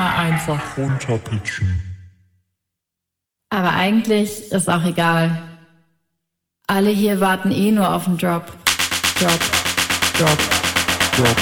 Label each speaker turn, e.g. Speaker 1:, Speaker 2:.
Speaker 1: Immer einfach runterpitchen.
Speaker 2: Aber eigentlich ist auch egal. Alle hier warten eh nur auf den Drop. Drop, Drop, Drop.